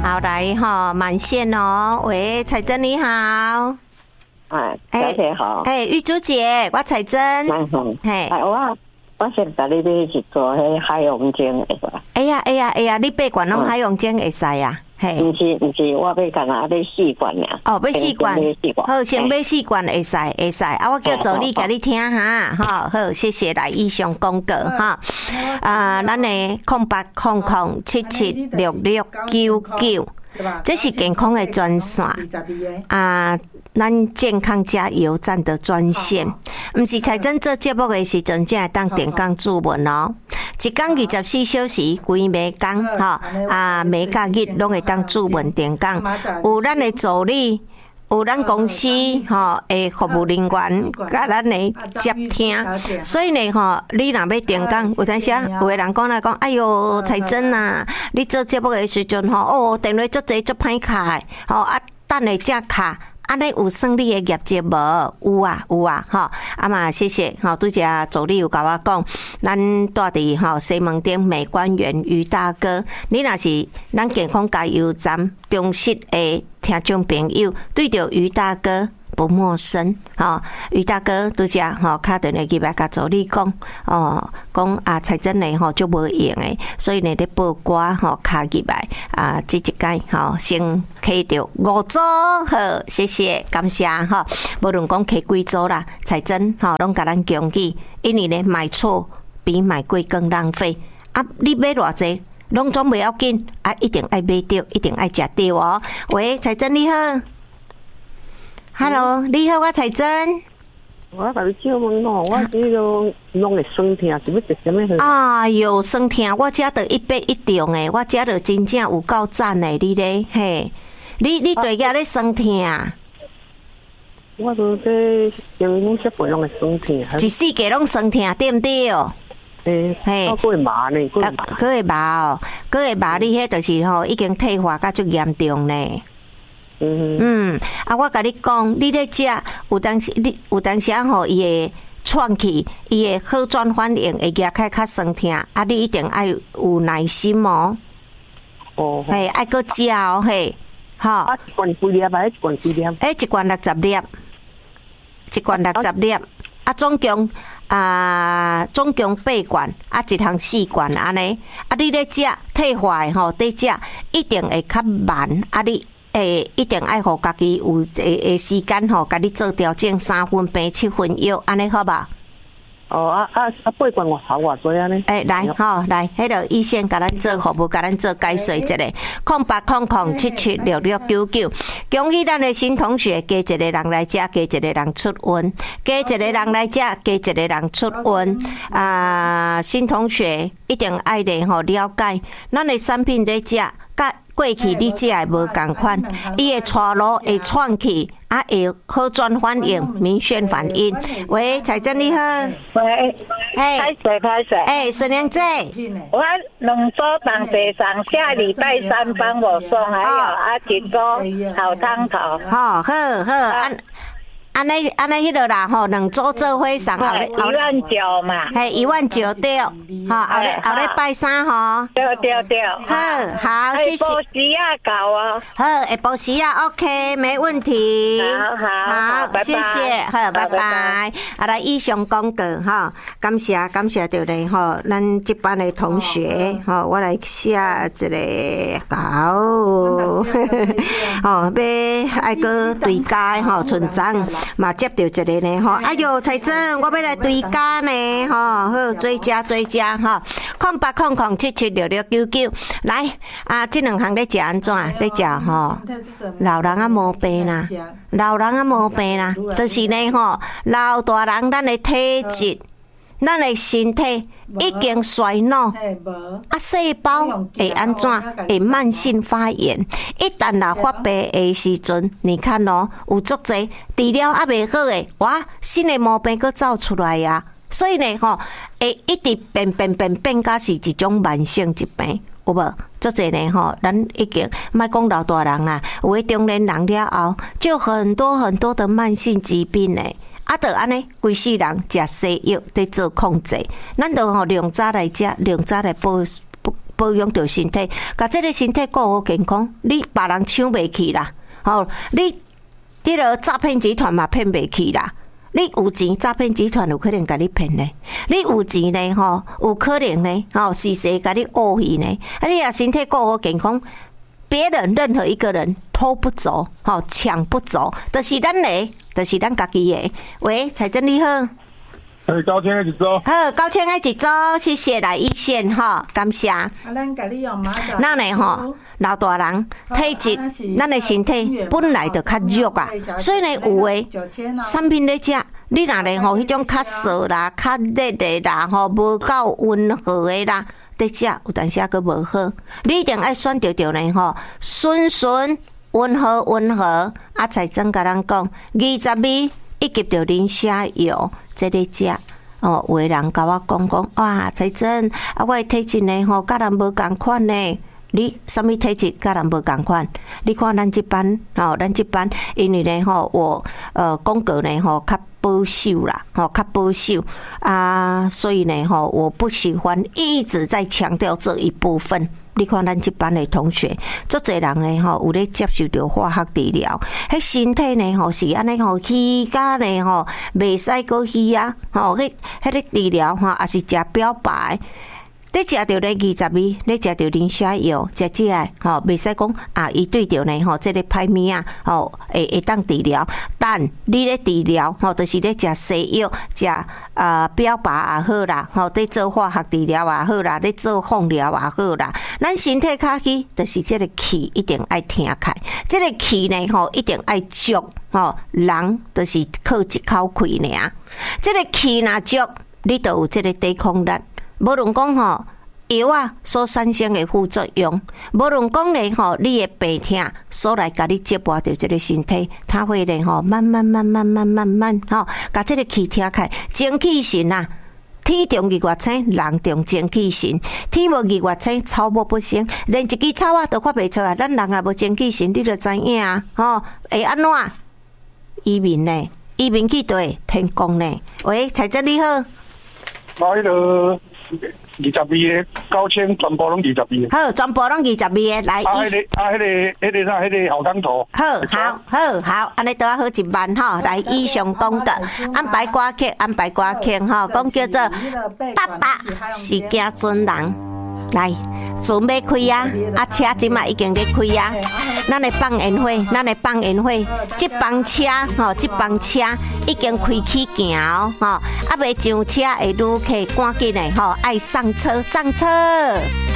好，来哈，满线哦。喂，彩珍你好。 小姐好。 玉珠姐，我彩珍。 嘿，我现在你是做迄海洋精会使。 哎呀，你拔罐拢海洋精会使啊？嘿， 不是，我要干哪？要试罐呀？ 哦，要试罐。好，先要试罐会使。啊，我叫助理甲你听哈。好，谢谢来以上广告哈。咱的0800776699，这是健康的专线。咱健康加油站的专线，不是彩珍做节目的时阵，才会当点讲注文哦。一天24小时，规暝工每假日拢会当注文点讲。有咱的助理，有咱公司的服务人员，甲咱的接听。所以呢你若要点讲，有当时有个人讲来讲，哎哟，彩珍啊，你做节目的时阵电话足侪足歹卡的，等下才卡。安尼有算你的业绩无？有啊，嘛谢谢，拄则助理有甲我讲，咱住伫西门町美官园于大哥，你若是咱健康加油站忠实的听众朋友，对着于大哥不陌生，于大哥拄则敲电话去来甲助理讲，讲彩珍呢就无用诶，所以呢咧报歌敲入来这一届先开着5组，好，谢谢，感谢无论讲开几组啦，彩珍拢甲咱强记，因为呢买错比买贵更浪费你买偌济？拢总袂要紧一定爱买着，一定爱食着哦。喂，彩珍你好。Hello， 你好，我彩珍。 我甲你借问我这个拢会酸痛，是要食什么？ 哎哟，酸痛，我遮着100中诶，我遮着真正有够赞诶，你咧，嘿，你对家咧酸痛？ 我都这经小份拢会酸痛， 一世界拢酸痛，对毋对？ 嘿，会麻呢， 会麻哦，会麻，你迄就是已经退化甲足严重呢。我甲你讲，你咧食有当时伊会窜起，伊会好转反应会压开较酸痛，你一定爱有耐心哦。嘿，爱搁食哦，嘿， 一罐几粒？一罐几粒？ 一罐60粒，一罐60粒，总共8罐，一项4罐安尼。你咧食退化诶得食一定会较慢，你。一定爱互家己有时间甲你做调整，3分病7分药，安尼好吧 ？8罐我好多安尼。 来，迄个医生甲咱做服务，甲咱做解说一下。0800776699，恭喜咱的新同学，加一个人来遮，加一个人出温，加一个人来遮，加一个人出温。新同学一定爱咧了解，咱的产品在遮，甲过去你食的无共款，伊的带路会窜起，会好转反应、明显反应。喂，彩珍你好。 喂，开始。 孙娘姐， 我2组当地上下礼拜3帮我送，还有一组好汤头。 好，安尼迄落啦2组做伙送 19000嘛。 19000对，后礼拜3 对。 好，谢谢。 下晡时啊到啊。 好，下晡时啊 ，OK， 没问题。好，谢谢，好，拜拜。来以上广告感谢着咧咱这班的同学我来写一个好要爱个对家村长。嘛接到一个呢哎哟，彩珍，我要来对家呢好追加0800776699，来这2项咧食安怎？咧食老人毛病啦，就是呢老大人咱的体质，咱的身体已经衰老，细胞会安怎？会慢性发炎。一旦发病的时阵，你看有足侪治疗未好的，新的毛病佫走出来呀。所以呢会一直变，甲是一种慢性疾病，有无？足侪呢咱已经莫讲老大人啦，有的中年人了后，就很多的慢性疾病呢。就安尼，规世人食西药在做控制，咱就量早来食，量早来保养着身体，甲这个身体顾好健康，你别人抢袂去啦。吼，你这个诈骗集团嘛骗袂去啦。你有钱，诈骗集团有可能甲你骗呢；你有钱呢，吼，有可能呢，吼，是谁甲你讹去呢？啊，你若身体顾好健康。别人任何一个人偷不走，吼抢不走，就是咱的，就是咱家己的。喂，财政你好， 高千爱一组， 好，高千爱一组，谢谢来一线哈，感谢。 咱甲你用马甲， 咱呢吼老大人体质，咱的身体本来就较弱啊，所以呢有诶产品咧食。你若咧吼，迄种较涩啦、较热的啦，吼无够温和的啦。在食有当时佫无好，你一定爱选着呢吼，顺顺温和啊！才真甲咱讲，22一级着磷虾油，这个食哦，有的人甲我讲哇，才真啊，我的体质呢吼，甲人无共款呢。你什么体质甲人无共款？你看咱这班吼，咱这班因为呢吼，我广告呢吼较保守啦，吼较保守啊，所以呢吼，我不喜欢一直在强调这一部分。你看咱这班的同学，足侪人呢吼，有咧接受到化学治疗，迄身体呢吼是安尼吼，虚甲呢吼袂使过虚啊，吼迄个治疗吼也是食标靶。你食着咧22，你食着磷虾油，食这个吼，袂使讲啊，伊对着呢吼，这个歹物啊，吼会当治疗。但你咧治疗吼，就是咧食西药，食标靶也好啦，吼，咧做化学治疗也好啦，咧做放疗也好啦。咱身体较虚，就是这个气一定爱挺开，这个气呢吼，一定爱足吼，人就是靠一口气尔。这个气若足，你就有这个抵抗力。无论讲吼药啊所产生的副作用，无论讲咧吼你的病痛所来甲你折磨着这个身体，它会咧吼慢慢吼，甲这个气挺开，精气神啊！天重日月星，人重精气神。天无日月星，草木不生。连一支草啊都发袂出来，咱人也无精气神，你就知影啊！吼，会安怎？移民呢？移民去对天公呢？喂，财政你好。 我迄个22个高千全部拢22个。 好，全部拢22个来。 迄个好钢头。 好，安尼都好1万吼，来以上功德，安排歌曲吼，讲叫做爸爸是家尊人，来准备开啊，车即马已经咧开啊，咱来放烟火，这帮车吼，这帮车已经开起行哦，吼，啊未上车的旅客赶紧的吼，爱上车。